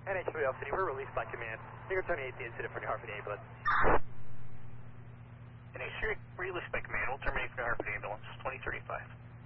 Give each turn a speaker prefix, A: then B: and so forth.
A: NH3 Alpha City, we're released by command. Figure 28 the incident for New Hartford ambulance.
B: NH3, released by command. We'll terminate for New Hartford ambulance, 2035.